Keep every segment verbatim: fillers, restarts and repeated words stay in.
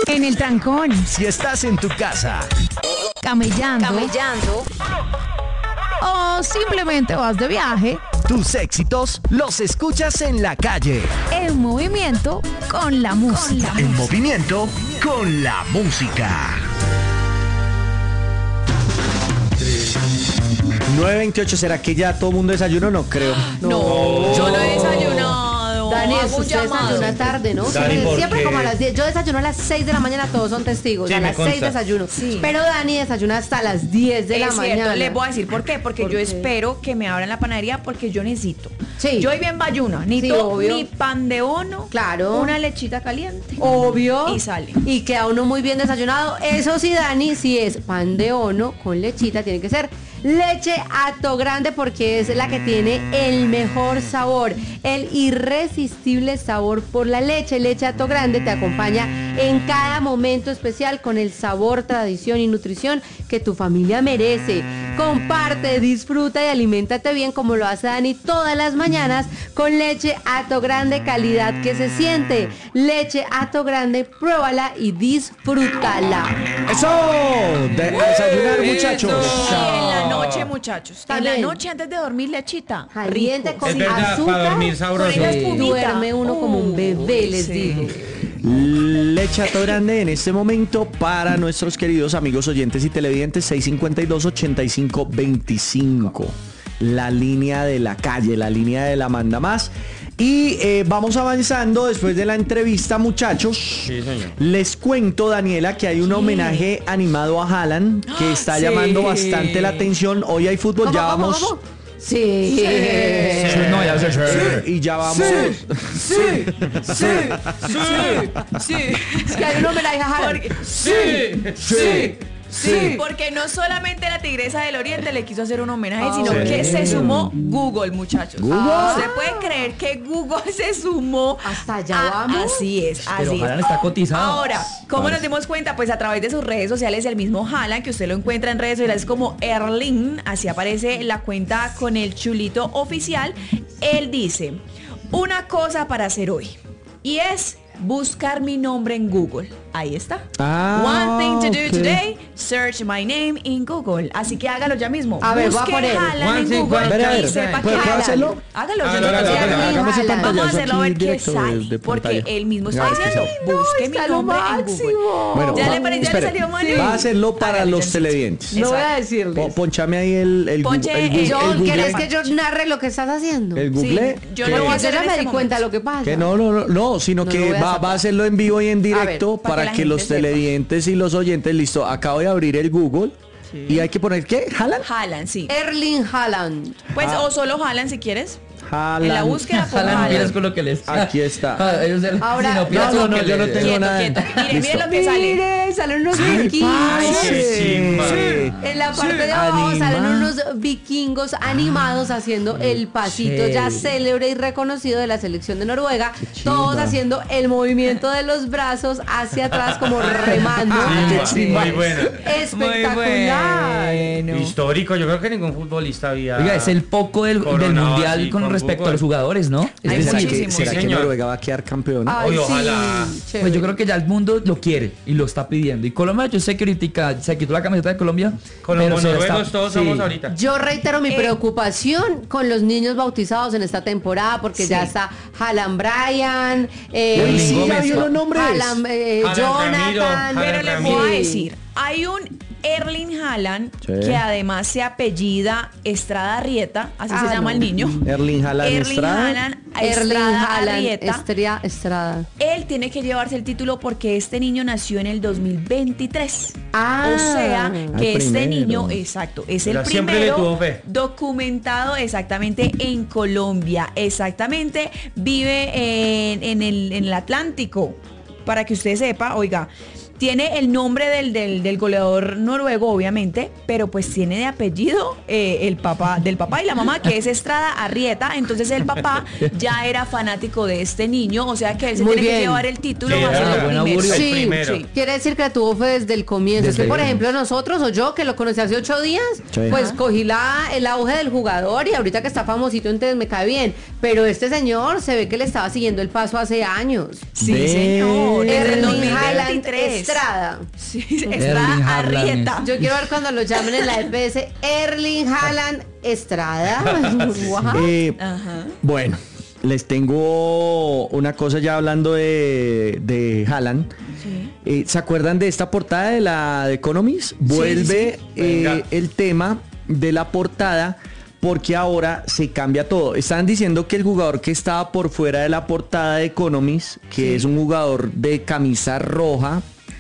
En el trancón. Si estás en tu casa. Camellando. Camellando. O simplemente vas de viaje. Tus éxitos los escuchas en la calle. En movimiento con la música. En movimiento con la música. nueve veintiocho, ¿será que ya todo el mundo desayunó? No creo. No, no, yo no he desayunado. Dani, hago un usted llamado. desayuna tarde, ¿no? Dani, ¿por Siempre qué? como a las diez. Yo desayuno a las seis de la mañana, todos son testigos. Sí, a me las consta. seis desayuno. Sí. Pero Dani desayuna hasta las diez de Es la cierto, mañana. les voy a decir por qué. Porque ¿Por yo qué? espero que me abran la panadería porque yo necesito. Sí. Yo hoy bien bayuna. Necesito Sí, obvio. mi pan de ono. Claro. Una lechita caliente. Obvio. Y sale. Y queda uno muy bien desayunado. Eso sí, Dani, si es pan de ono con lechita, tiene que ser leche Hato Grande porque es la que tiene el mejor sabor, el irresistible sabor por la leche. Leche Hato Grande te acompaña en cada momento especial con el sabor, tradición y nutrición que tu familia merece. Comparte, disfruta y aliméntate bien como lo hace Dani todas las mañanas con leche Hato Grande, calidad que se siente. Leche Hato Grande, pruébala y disfrútala. ¡Eso! De, a desayunar, muchachos. Y en la noche, muchachos. En la También. noche antes de dormir, lechita. Caliente Rico. con Es verdad, azúcar. para dormir sabroso. Con esa Sí. espumita. Duerme uno como un bebé, Uy, les sí. digo. Leche Hato Grande en este momento para nuestros queridos amigos oyentes y televidentes. Seis cinco dos, ocho cinco dos cinco. La línea de la calle, la línea de la manda más. Y eh, vamos avanzando después de la entrevista, muchachos. Sí, señor. Les cuento, Daniela, que hay un homenaje animado a Haaland que está Sí. llamando bastante la atención. Hoy hay fútbol, ¿Cómo, ya cómo, vamos. cómo? Sí. Sí, no, ya sé. Y ya vamos. Sí, sí, sí. Es que hay un homenaje a Haaland. Porque, Sí, sí, sí, porque no solamente la Tigresa del Oriente le quiso hacer un homenaje, sino sí. que se sumó Google, muchachos. ¿Google? ¿Se puede creer que Google se sumó? Hasta allá a- vamos. Así es, así Pero es. Haaland está cotizado. Ahora, ¿cómo nos dimos cuenta? Pues a través de sus redes sociales, el mismo Haaland, que usted lo encuentra en redes sociales como Erling, así aparece la cuenta con el chulito oficial. Él dice, una cosa para hacer hoy, y es buscar mi nombre en Google. Ahí está. Ah, One thing to do ok. today, search my name in Google. Así que hágalo ya mismo. A ver, voy a Busque poner. Haaland One en thing, Google one thing. A ver, y sepa ¿puedo- que puedo hacerlo? Hágalo. Hágalo, yo hágalo, no sé. hágalo, hagamos el Vamos a pantallazo hacerlo a ver aquí qué directo sale. de- de Porque pantalla. él mismo está Ay, diciendo, qué busque mi está lo nombre en Google. máximo. Bueno, ¿Ya va- le parece? ¿Ya le espere. salió mal? Va a hacerlo para Hágale, los Johncito. televidentes. No voy a Exacto. decirles. Po- Ponchame ahí el, el, Ponche Google- el, el- Google- el John, Google. ¿quieres que yo narre lo que estás haciendo? El Google. Sí, yo que- lo voy a Porque hacer yo ya en me este di cuenta momento. lo que pasa. Que no, no, no, no, sino No que lo voy a va, sacar. va a hacerlo en vivo y en directo para para, que la que, gente los sepa. televidentes y los oyentes, listo, acabo de abrir el Google y hay que poner, ¿qué? ¿Haaland? Haaland, sí. Erling Haaland. Pues Ah. o solo Haaland si quieres. Haaland. En la búsqueda por Haaland, miras Haaland. con lo que les. Aquí está. Ah, ellos se- Ahora- si no, piras no, con no, lo que yo no les- tengo Quieto, nada. quieto. Miren, Listo. miren lo que sale. Mire, salen unos vikingos. Ay, qué chimba. En la parte de abajo Anima. salen unos vikingos animados haciendo el pasito ya célebre y reconocido de la selección de Noruega. Todos haciendo el movimiento de los brazos hacia atrás como remando. Chimba, muy buena. Espectacular. Histórico, yo creo que ningún futbolista había. Oiga, es el poco del, del coronado mundial así con, con respecto Google. a los jugadores, ¿no? Es Hay decir, ¿Será que, muchísimos. será Sí, que señor. Noruega va a quedar campeón? Ay, Oye, sí, ojalá. chévere. pues yo creo que ya el mundo lo quiere y lo está pidiendo. Y Colombia, yo sé que ahorita se quitó la camiseta de Colombia. Con los pero se la noruegos está- todos sí. somos ahorita. Yo reitero mi Eh. preocupación con los niños bautizados en esta temporada porque Sí. ya está Haaland Bryan, eh, Erling sí, ya Gómez, vio los nombres. Haaland, eh, Haaland Ramiro, Jonathan. Pero Haaland les Ramiro. voy a Sí. decir, hay un Erling Haaland Sí. que además se apellida Estrada Arrieta, así Ah, se llama no. el niño. Erling Haaland Erling Estrada. Haaland Erling Estrada Haaland, Arrieta. Estrella Estrada. Él tiene que llevarse el título porque este niño nació en el dos mil veintitrés. Ah. O sea que El este primero. niño, exacto, es el Pero siempre le tuvo primero fe. documentado exactamente en Colombia. Exactamente, vive en, en el, en el Atlántico. Para que usted sepa, oiga, tiene el nombre del, del, del goleador noruego, obviamente, pero pues tiene de apellido eh, el papá, del papá y la mamá, que es Estrada Arrieta. Entonces el papá ya era fanático de este niño, o sea que él se Muy tiene que bien. llevar el título Sí, más era el buen primero. augurio. El Sí, primero. sí. Quiere decir que la tuvo fue desde el comienzo. Es que, Desde por el- ejemplo, nosotros o yo, que lo conocí hace ocho días, Sí. pues Ajá. cogí la, el auge del jugador y ahorita que está famosito, entonces me cae bien. Pero este señor se ve que le estaba siguiendo el paso hace años. Sí, Ve. señor. Desde el Erling Haaland veintitrés. Estrada. Sí, Erling está Haaland. Arrieta. Yo quiero ver cuando lo llamen en la E P S Erling Haaland Estrada. Wow. Eh, Ajá. bueno, les tengo una cosa ya hablando de, de Haaland. Sí. Eh, ¿Se acuerdan de esta portada de la de Economist? Vuelve sí. eh, Venga. el tema de la portada porque ahora se cambia todo. Están diciendo que el jugador que estaba por fuera de la portada de Economist, que es un jugador de camisa roja,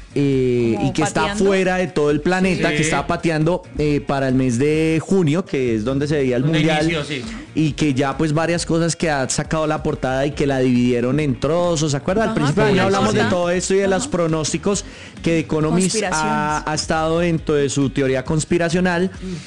eh, Como y que está pateando. fuera de todo el planeta, Sí. que estaba pateando eh, para el mes de junio, que es donde se veía el Donde mundial, inició, sí. y que ya pues varias cosas que ha sacado la portada y que la dividieron en trozos. ¿Se acuerdan? Al Ajá, principio como ya una hablamos de torta. todo esto y de los pronósticos que The Economist ha, Conspiraciones. ha estado dentro de su teoría conspiracional.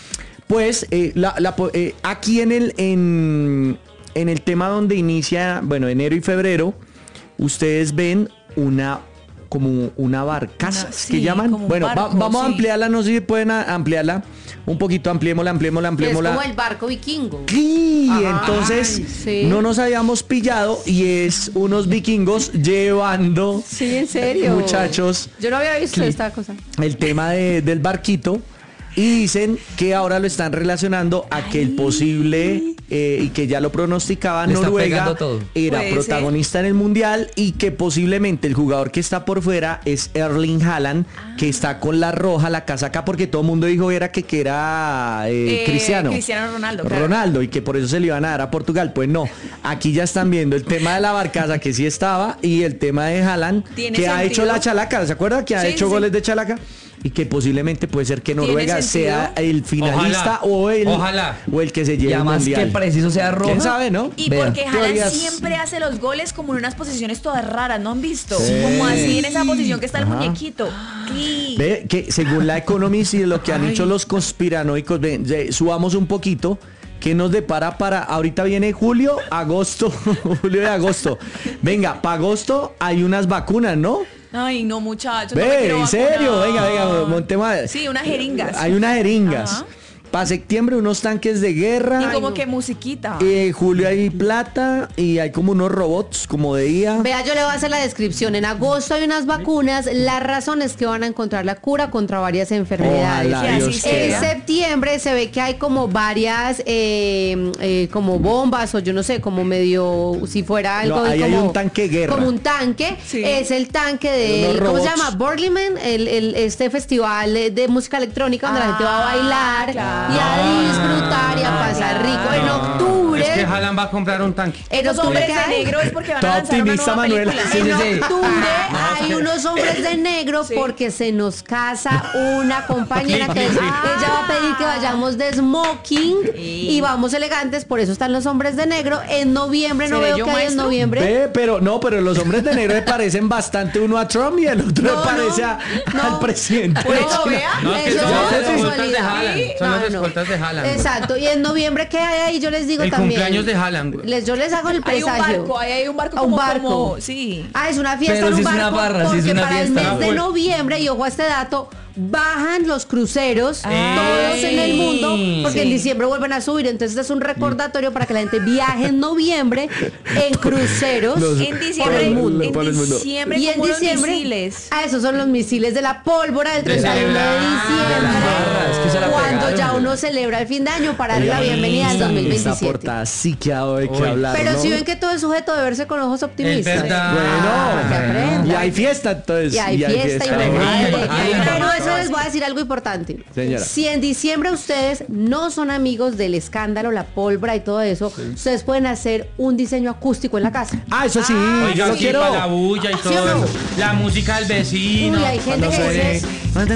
Pues eh, la- la po- eh, aquí en el en, en el tema donde inicia, bueno, enero y febrero, ustedes ven una como una barcaza Una- que sí, llaman. como un Bueno, va- barco, vamos a sí. ampliarla, no sé si pueden a- ampliarla un poquito, ampliémosla, ampliémosla, Que es ampliémosla. como el barco vikingo. Sí, Ajá. entonces Ay, sí. no nos habíamos pillado y es unos vikingos llevando Sí, en serio. muchachos Yo no había visto Sí. esta cosa. el tema de- del barquito y dicen que ahora lo están relacionando a que el posible eh, y que ya lo pronosticaba Le está Noruega pegando todo. era Puede protagonista en el mundial y que posiblemente el jugador que está por fuera es Erling Haaland, que está con la roja, la casaca, porque todo el mundo dijo era que, que era eh, Eh, Cristiano. Cristiano Ronaldo, claro. Ronaldo, y que por eso se le iban a dar a Portugal. Pues no, aquí ya están viendo el tema de la barcaza que sí estaba y el tema de Haaland ¿Tiene que ha sentido? hecho la chalaca, ¿se acuerda? Que ha Sí, hecho sí. goles de chalaca y que posiblemente puede ser que ¿Tiene Noruega sentido? sea el finalista Ojalá, o el ojalá. o el que se Y lleve el además que mundial. preciso sea roja. ¿Quién sabe, no? Y Vea. porque Haaland Teorías. siempre hace los goles como en unas posiciones todas raras, ¿no han visto? Sí. Como así en esa posición que está el Ajá. muñequito. Sí. Ve que según la Economist y lo que han Ay. hecho los conspiranoicos, ven, ye- subamos un poquito. ¿Qué nos depara para ahorita viene julio, agosto, julio y agosto? Venga, para agosto hay unas vacunas, ¿no? Ay, no, muchachos. no me Ve, quiero en serio, vacunar. venga, venga, montemos. Sí, unas jeringas. Hay unas jeringas. Ajá. Para septiembre unos tanques de guerra. Y como no. que musiquita. Eh, julio hay plata y hay como unos robots como de I A. Vea, yo le voy a hacer la descripción. En agosto hay unas vacunas. La razón es que van a encontrar la cura contra varias enfermedades. Ojalá, Que así Dios sea. En quiera. septiembre se ve que hay como varias, eh, eh, como bombas o yo no sé, como medio, si fuera algo No, de ahí hay como, un tanque de guerra. como un tanque. Sí. Es el tanque de, Unos ¿cómo se robots. llama? Burning el, el- este festival de música electrónica donde la gente va a Ah, bailar claro. y a disfrutar y a pasar claro. rico. En octubre. Es que Haaland va a comprar un tanque. En Los octubre hombres ¿qué de hay? negro es porque van Toda a lanzar una optimista, nueva Manuela. película. Sí, sí, En sí. octubre No, hay que- unos hombres de negro Sí. porque se nos casa una compañera que Sí, sí. ella va a pedir que vayamos de smoking Sí. y vamos elegantes, por eso están los hombres de negro. En noviembre, no ¿Seré veo yo, que hay en maestro? noviembre. Ve, pero no, pero los hombres de negro le parecen bastante uno a Trump y el otro No, le parece no, a- no. al presidente. Por de eso, China. vea, No, es que eso son es las escoltas de casualidad. Haaland. Son las escoltas de Haaland. Exacto. Y en noviembre, ¿qué hay ahí? Yo les digo El también. cumpleaños de Haaland, güey. Les, yo les hago el Hay un presagio. barco, ahí hay un barco A como, un barco. como- sí. Ah, es una fiesta Pero en un si es una barco barra, si es porque una para fiesta. el Ah, mes de bueno. noviembre, y ojo a este dato, bajan los cruceros Ah, todos en el mundo porque sí. en diciembre vuelven a subir. Entonces es un recordatorio para que la gente viaje en noviembre en cruceros. Los- En diciembre, por el mundo, en por el mundo. diciembre Y en como unos diciembre, misiles. ah, esos son los misiles de la pólvora del treinta y uno de celebrar, diciembre. de las barras, que se la cuando pegaron. ya uno celebra el fin de año para darle la Oiga, bienvenida al esta- dos mil Esta veintisiete. portada sí que ha dado de qué Uy. hablar, Pero ¿no? si ven que todo es sujeto de verse con ojos optimistas. Es verdad. Ah, que aprendan. Y hay fiesta entonces. Y hay fiesta y Alegría, madre. alegría. Pero eso les voy a decir algo importante. Señora. Si en diciembre ustedes no son amigos del escándalo, la pólvora y todo eso, ustedes pueden hacer un diseño acústico en la casa. Ah, eso sí, Oiga, yo lo sí, quiero. para la bulla y ¿Sí todo o no? eso. La música del vecino. Uy, hay gente que dice,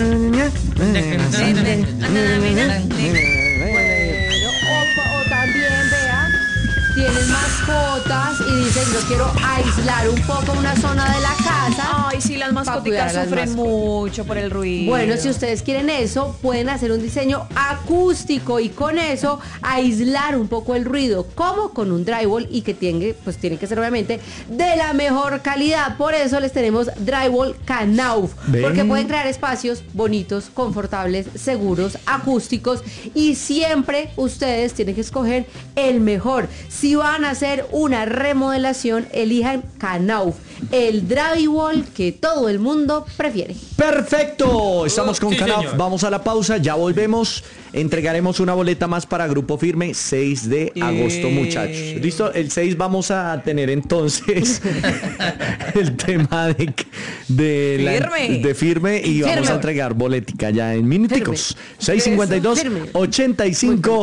bueno, o, o también, vean, tienen mascotas y dicen, yo quiero aislar un poco una zona de la casa. Ay, sí, las Pa' cuidar mascoticas a las sufren mascotas. mucho por el ruido. Bueno, si ustedes quieren eso, pueden hacer un diseño acústico y con eso aislar un poco el ruido. ¿Cómo? Con un drywall y que tiene, pues tiene que ser obviamente de la mejor calidad. Por eso les tenemos drywall Knauf, Ven. porque pueden crear espacios bonitos, confortables, seguros, acústicos y siempre ustedes tienen que escoger el mejor. Si van a hacer una remodelación, elijan Knauf. el drywall que todo el mundo prefiere. Perfecto, estamos con Sí, Canaf, señor. vamos a la pausa, ya volvemos, entregaremos una boleta más para Grupo Firme seis de agosto, Eh. muchachos. Listo, el seis vamos a tener entonces el tema de, de, la- Firme. de Firme y vamos Firme. a entregar boletica ya en minuticos. Firme. seis cincuenta y dos, Eso, firme. ochenta y cinco,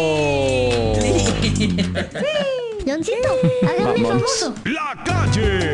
veinticinco. Leoncito, hágame Vamos. famoso. La Calle.